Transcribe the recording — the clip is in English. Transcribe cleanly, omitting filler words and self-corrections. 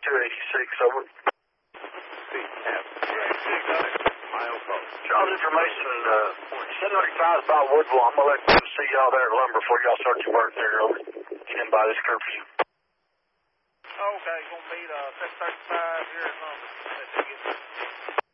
286, over. Charles information, send like 5 by Woodville. I'm going to let you see y'all there at Lumber before y'all start your work there, over. Get in by this curfew. Okay, going to be 635 here at Lumber.